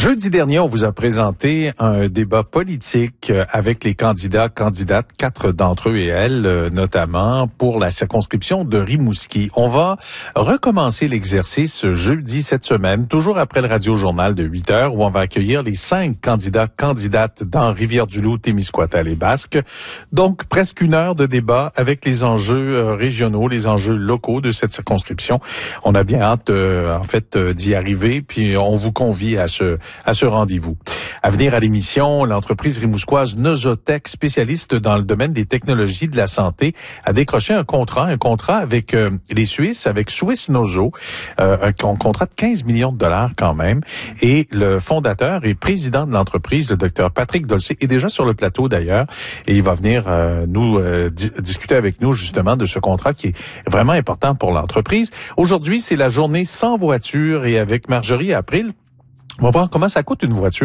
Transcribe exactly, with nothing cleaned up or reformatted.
Jeudi dernier, on vous a présenté un débat politique avec les candidats, candidates, quatre d'entre eux et elles, notamment pour la circonscription de Rimouski. On va recommencer l'exercice jeudi cette semaine, toujours après le Radio-Journal de huit heures, où on va accueillir les cinq candidats, candidates dans Rivière-du-Loup, Témiscouata, les Basques. Donc, presque une heure de débat avec les enjeux régionaux, les enjeux locaux de cette circonscription. On a bien hâte, euh, en fait, d'y arriver, puis on vous convie à ce à ce rendez-vous. À venir à l'émission, l'entreprise rimouskoise Nosotech, spécialiste dans le domaine des technologies de la santé, a décroché un contrat, un contrat avec euh, les Suisses, avec Swiss Noso, euh, un, un contrat de quinze millions de dollars quand même. Et le fondateur et président de l'entreprise, le docteur Patrick Dolcé, est déjà sur le plateau d'ailleurs, et il va venir euh, nous euh, di- discuter avec nous justement de ce contrat qui est vraiment important pour l'entreprise. Aujourd'hui, c'est la journée sans voiture, et avec Marjorie April, on va voir comment ça coûte une voiture.